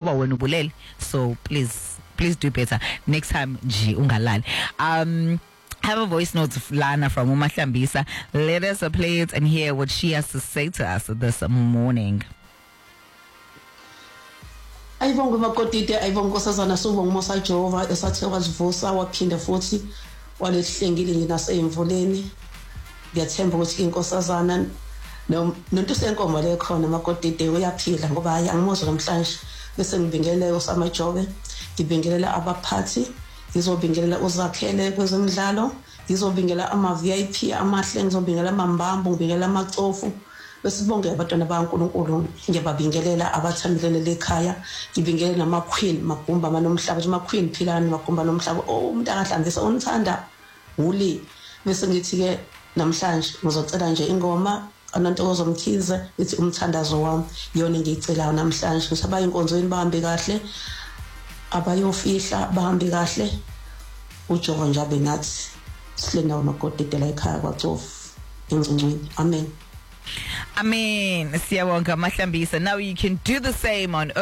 ngoba wena ubulele. So please do better next time. Nje ungalali. Have a voice note of Lana from Umahlambisa. Let us play it and hear what she has to say to us this morning. Ayibonge makotite, ayibonge nkosazana, sobonge Musa Jehova esathe wazivusa waphinda futhi walehlengile nginaseyimvuleni. Ngiyathemba ukuthi inkosazana nonto senkomo le khona makotite uyaphila ngoba hayi angimuzwa namhlanje bese ngibingelele uSamajobe, ngibingelela abaphathi, ngizobingelela uzakhele kwezemidlalo, ngizobingelela ama VIP amahle, ngizobingelela amambambo, ngibingelela amacofu. Besibonge abantwana baNkulunkulu, ngiyababingelela abathambilele lekhaya, ngibingelela nama queen magumba manomhlaba, ama queen philani magumba nomhlaba. Umuntu akahlambisa unthanda uli. Bese ngithi ke namhlanje ngizocela nje ingoma aNontokozo Mkhize ithi umthandazo wami, yona ngiyicela namhlanje. Ngisaba inkonzweni bahambe kahle, abayofihla bahambe kahle. uJehova njabe nathi silena unogodedela ekhaya kwaCofu eNgcungcweni. Amen. Amen. Siyabonga Mahlambisa. Now you can do the same on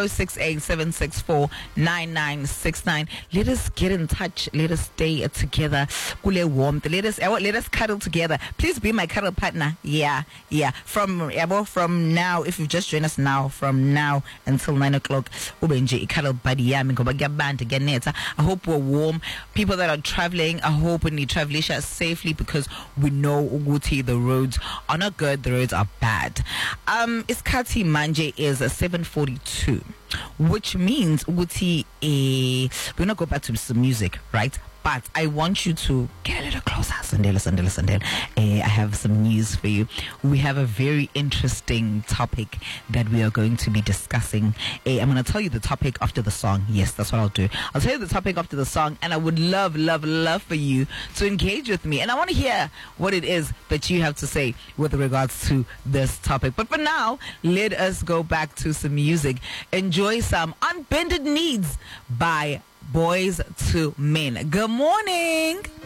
0687649969. Let us get in touch. Let us stay together. Kule warmth. Let us cuddle together. Please be my cuddle partner. Yeah. From now, if you've just joined us now, from now until 9 o'clock, ubenje cuddle buddy yami ngoba kuyabanda kuyanetha. I hope we're warm. People that are traveling, I hope we travel safely because we know ukuthi the roads are not good. The roads are bad. Iskati manje is 7:42, which means we're gonna go back to some music, right? But I want you to get a little closer. Sandela. I have some news for you. We have a very interesting topic that we are going to be discussing. I'm going to tell you the topic after the song. Yes, that's what I'll do. I'll tell you the topic after the song, and I would love for you to engage with me. And I want to hear what it is that you have to say with regards to this topic. But for now, let us go back to some music. Enjoy some Unbended Needs by Boys to Men. Good morning.